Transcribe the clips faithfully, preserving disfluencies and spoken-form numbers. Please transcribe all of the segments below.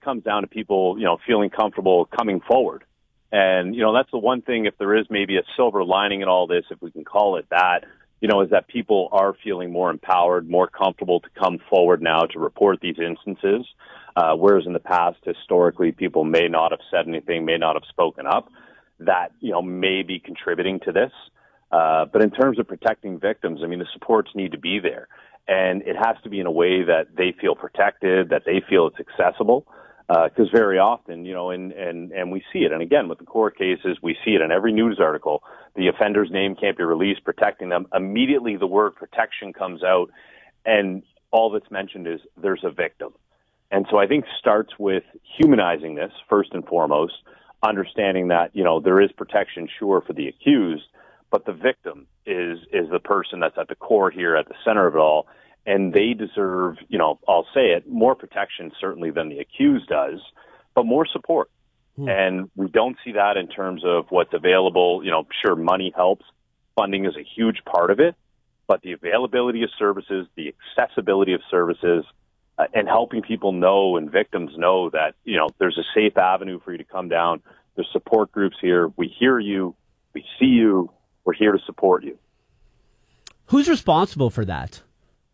comes down to people, you know, feeling comfortable coming forward. And, you know, that's the one thing, if there is maybe a silver lining in all this, if we can call it that, you know, is that people are feeling more empowered, more comfortable to come forward now to report these instances. Uh, whereas in the past, historically, people may not have said anything, may not have spoken up. That, you know, may be contributing to this. Uh, but in terms of protecting victims, I mean, the supports need to be there. And it has to be in a way that they feel protected, that they feel it's accessible. Because uh, very often, you know, and, and, and we see it. And again, with the court cases, we see it in every news article. The offender's name can't be released, protecting them. Immediately the word protection comes out, and all that's mentioned is there's a victim. And so I think starts with humanizing this, first and foremost, understanding that, you know, there is protection, sure, for the accused, but the victim is is the person that's at the core here, at the center of it all, and they deserve, you know, I'll say it, more protection certainly than the accused does, but more support. Hmm. And we don't see that in terms of what's available. You know, sure, money helps. Funding is a huge part of it, but the availability of services, the accessibility of services, uh, and helping people know and victims know that, you know, there's a safe avenue for you to come down. There's support groups here. We hear you. We see you. We're here to support you. Who's responsible for that?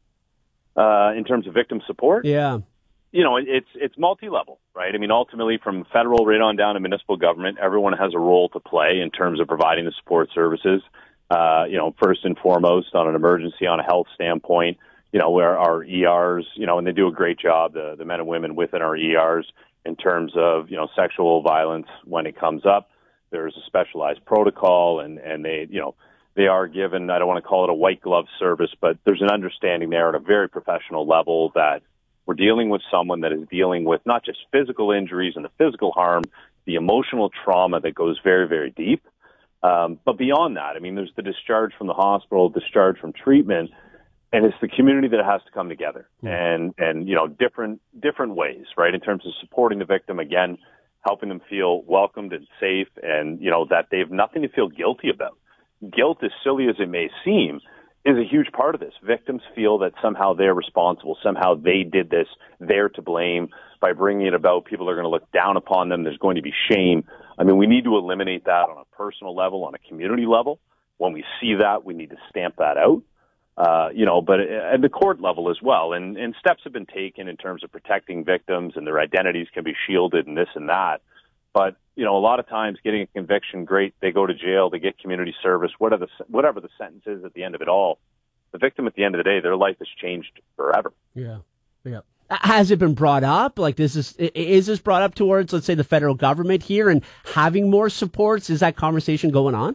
Uh, in terms of victim support? Yeah. You know, it's it's multi-level, right? I mean, ultimately, from federal right on down to municipal government, everyone has a role to play in terms of providing the support services. Uh, you know, first and foremost, on an emergency, on a health standpoint, you know, where our E Rs, you know, and they do a great job, the, the men and women within our E Rs, in terms of, you know, sexual violence when it comes up. There's a specialized protocol, and, and they, you know, they are given, I don't want to call it a white glove service, but there's an understanding there at a very professional level that we're dealing with someone that is dealing with not just physical injuries and the physical harm, the emotional trauma that goes very, very deep. Um, but beyond that, I mean, there's the discharge from the hospital, discharge from treatment, and it's the community that has to come together mm. and, and, you know, different, different ways, right? In terms of supporting the victim, again, helping them feel welcomed and safe, and, you know, that they have nothing to feel guilty about. Guilt, as silly as it may seem, is a huge part of this. Victims feel that somehow they're responsible, somehow they did this, they're to blame. By bringing it about, people are going to look down upon them. There's going to be shame. I mean, we need to eliminate that on a personal level, on a community level. When we see that, we need to stamp that out. Uh, you know, but at the court level as well. And, and steps have been taken in terms of protecting victims, and their identities can be shielded and this and that. But, you know, a lot of times getting a conviction, great, they go to jail, they get community service, whatever the, whatever the sentence is at the end of it all. The victim, at the end of the day, their life has changed forever. Yeah, yeah. Has it been brought up? Like, this is, is this brought up towards, let's say, the federal government here and having more supports? Is that conversation going on?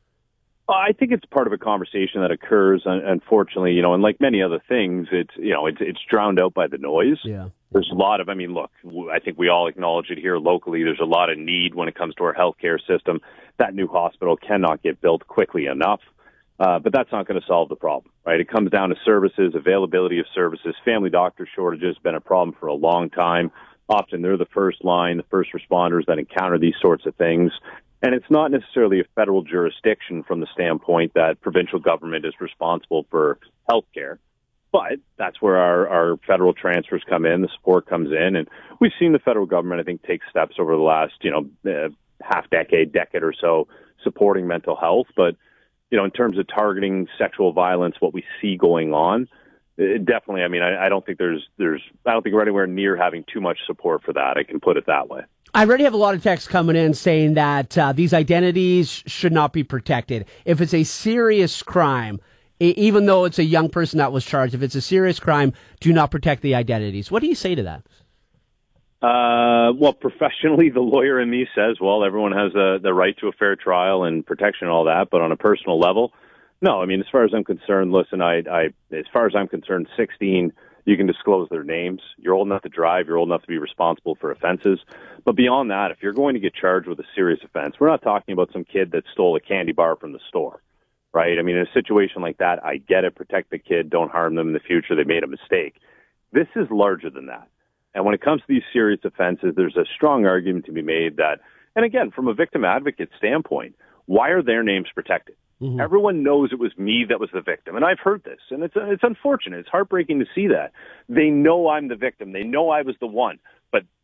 I think it's part of a conversation that occurs, unfortunately, you know, and like many other things, it's, you know, it's, it's drowned out by the noise. Yeah. There's a lot of, I mean, look, I think we all acknowledge it here locally. There's a lot of need when it comes to our healthcare system. That new hospital cannot get built quickly enough. Uh, but that's not going to solve the problem, right? It comes down to services, availability of services. Family doctor shortage has been a problem for a long time. Often they're the first line, the first responders that encounter these sorts of things. And it's not necessarily a federal jurisdiction from the standpoint that provincial government is responsible for health care. But that's where our, our federal transfers come in, the support comes in. And we've seen the federal government, I think, take steps over the last, you know, uh, half decade, decade or so, supporting mental health. But, you know, in terms of targeting sexual violence, what we see going on, it definitely, I mean, I, I don't think there's, there's, I don't think we're anywhere near having too much support for that. I can put it that way. I already have a lot of texts coming in saying that uh, these identities should not be protected. If it's a serious crime, e- even though it's a young person that was charged, if it's a serious crime, do not protect the identities. What do you say to that? Uh, well, professionally, the lawyer in me says, well, everyone has a, the right to a fair trial and protection and all that. But on a personal level, no. I mean, as far as I'm concerned, listen, I, I as far as I'm concerned, sixteen, you can disclose their names. You're old enough to drive. You're old enough to be responsible for offenses. But beyond that, if you're going to get charged with a serious offense, we're not talking about some kid that stole a candy bar from the store, right? I mean, in a situation like that, I get it. Protect the kid. Don't harm them in the future. They made a mistake. This is larger than that. And when it comes to these serious offenses, there's a strong argument to be made that, and again, from a victim advocate standpoint, why are their names protected? Mm-hmm. Everyone knows it was me that was the victim. And I've heard this, and it's it's unfortunate. It's heartbreaking to see that. They know I'm the victim. They know I was the one. But